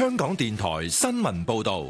香港電台新聞報道。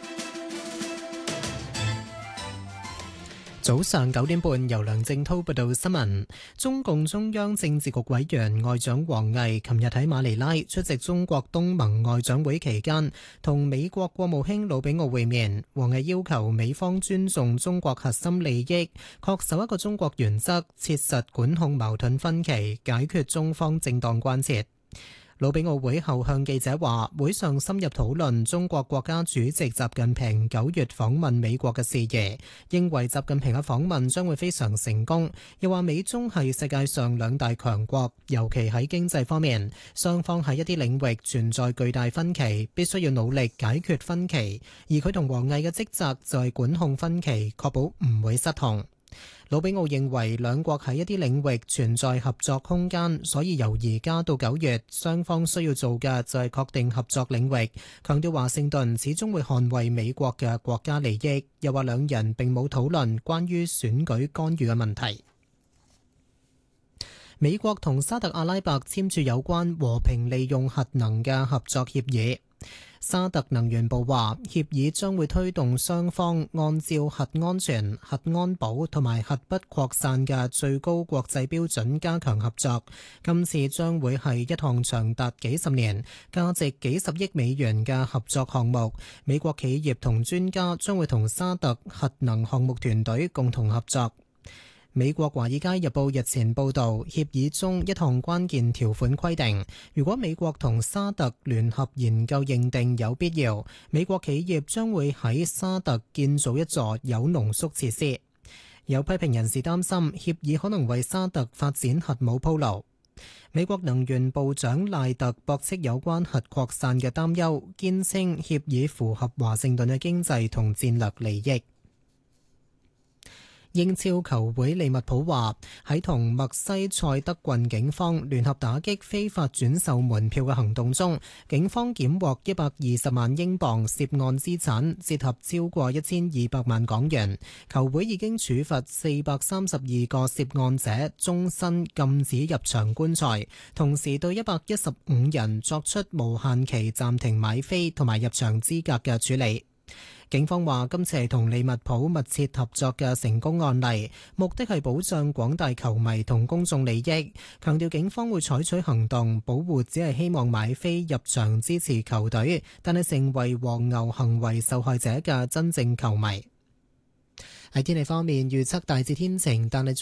早上9點半，由梁正滔報道新聞。中共中央政治局委員外長王毅琴日喺馬尼拉出席中國東盟外長會期間，同美國國務卿魯比奧會面。王毅要求美方尊重中國核心利益，恪守一個中國原則，切實管控矛盾分歧，解決中方正當關切。魯比奧會後向記者話，會上深入討論中國國家主席習近平9月訪問美國嘅事宜，認為習近平嘅訪問將會非常成功。又話美中係世界上兩大強國，尤其喺經濟方面，雙方喺一啲領域存在巨大分歧，必須要努力解決分歧。而佢同王毅嘅職責就係管控分歧，確保唔會失控。魯比奧認為兩國喺一啲領域存在合作空間，所以由而家到9月，雙方需要做嘅就係確定合作領域。強調華盛頓始終會捍衛美國嘅國家利益。又話兩人並冇討論關於選舉干預嘅問題。美國同沙特阿拉伯簽署有關和平利用核能嘅合作協議。沙特能源部話，協議將會推動雙方按照核安全、核安保同埋核不擴散嘅最高國際標準加強合作。今次將會係一項長達幾十年、價值幾十億美元嘅合作項目。美國企業同專家將會同沙特核能項目團隊共同合作。美國《華爾街日報》日前報導，協議中一項關鍵條款規定，如果美國同沙特聯合研究認定有必要，美國企業將會喺沙特建造一座鈾濃縮設施。有批評人士擔心，協議可能為沙特發展核武鋪路。美國能源部長賴特駁斥有關核擴散嘅擔憂，堅稱協議符合華盛頓嘅經濟同戰略利益。英超球會利物浦話，喺同墨西塞德郡警方聯合打擊非法轉售門票嘅行動中，警方檢獲120萬英鎊涉案資產，折合超過1200萬港元。球會已經處罰432個涉案者終身禁止入場觀賽，同時對115人作出無限期暫停買飛同埋入場資格嘅處理。警方話，今次係同利物浦密切合作嘅成功案例，目的係保障廣大球迷同公眾利益。強調警方會採取行動，保護只係希望買飛入場支持球隊，但係成為黃牛行為受害者嘅真正球迷。喺天氣方面，預測大致天晴，但係